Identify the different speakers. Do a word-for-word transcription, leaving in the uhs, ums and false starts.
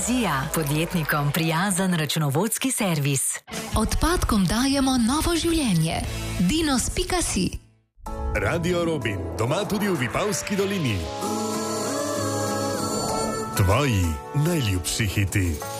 Speaker 1: Vizija, podjetnikom prijazen računovodski servis.
Speaker 2: Odpadkom dajemo novo življenje. dinos pika si.
Speaker 3: Radio Robin, doma tudi v Vipavski dolini. Tvoji najljubši hiti.